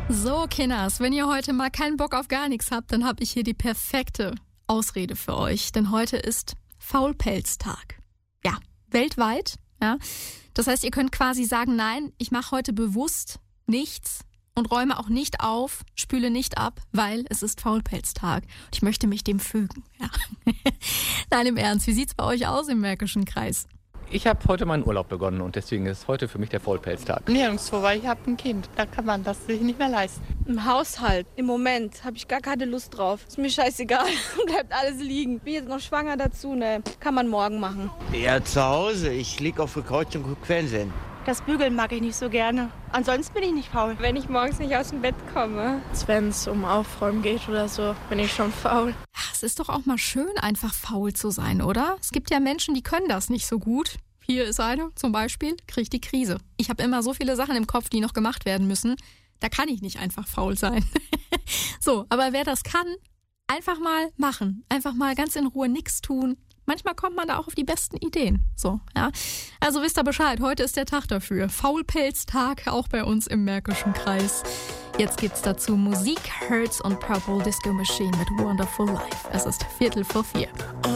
So, Kinders, wenn ihr heute mal keinen Bock auf gar nichts habt, dann habe ich hier die perfekte Ausrede für euch. Denn heute ist Faulpelztag. Ja, weltweit. Ja. Das heißt, ihr könnt quasi sagen, nein, ich mache heute bewusst nichts und räume auch nicht auf, spüle nicht ab, weil es ist Faulpelztag. Und ich möchte mich dem fügen. Ja. Nein, im Ernst, wie sieht's bei euch aus im Märkischen Kreis? Ich habe heute meinen Urlaub begonnen und deswegen ist heute für mich der Faulpelztag. Nirgendwo, weil ich habe ein Kind. Da kann man das sich nicht mehr leisten. Im Haushalt. Im Moment habe ich gar keine Lust drauf. Ist mir scheißegal. Bleibt alles liegen. Bin jetzt noch schwanger dazu, ne? Kann man morgen machen. Ja, zu Hause. Ich liege auf der Couch und gucke Fernsehen. Das Bügeln mag ich nicht so gerne. Ansonsten bin ich nicht faul. Wenn ich morgens nicht aus dem Bett komme. Wenn es um Aufräumen geht oder so, bin ich schon faul. Ach, es ist doch auch mal schön, einfach faul zu sein, oder? Es gibt ja Menschen, die können das nicht so gut. Hier ist eine, zum Beispiel, kriegt die Krise. Ich habe immer so viele Sachen im Kopf, die noch gemacht werden müssen. Da kann ich nicht einfach faul sein. So, aber wer das kann, einfach mal machen. Einfach mal ganz in Ruhe nichts tun. Manchmal kommt man da auch auf die besten Ideen. So, ja. Also wisst ihr Bescheid, heute ist der Tag dafür. Faulpelztag, auch bei uns im Märkischen Kreis. Jetzt gibt's dazu Musik, Hertz und Purple Disco Machine mit Wonderful Life. Es ist 3:45.